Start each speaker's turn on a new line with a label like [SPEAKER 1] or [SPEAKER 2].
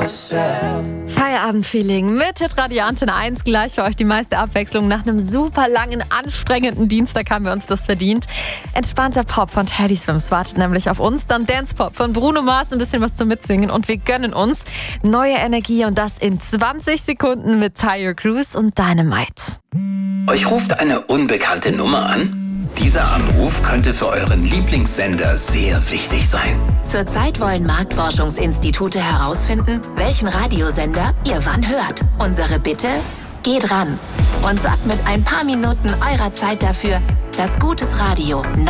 [SPEAKER 1] Feierabendfeeling mit Hitradio Antenne 1. Gleich für euch die meiste Abwechslung. Nach einem super langen, anstrengenden Dienstag haben wir uns das verdient. Entspannter Pop von Teddy Swims wartet nämlich auf uns. Dann Dance Pop von Bruno Mars, ein bisschen was zum Mitsingen. Und wir gönnen uns neue Energie und das in 20 Sekunden mit Tyre Cruise und Dynamite.
[SPEAKER 2] Euch ruft eine unbekannte Nummer an? Dieser Anruf könnte für euren Lieblingssender sehr wichtig sein.
[SPEAKER 3] Zurzeit wollen Marktforschungsinstitute herausfinden, welchen Radiosender ihr wann hört. Unsere Bitte? Geht ran und sorgt mit ein paar Minuten eurer Zeit dafür, dass gutes Radio